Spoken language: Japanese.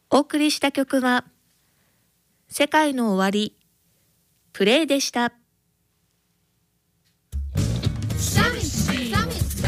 お送りした曲は、世界の終わり、プレイでした。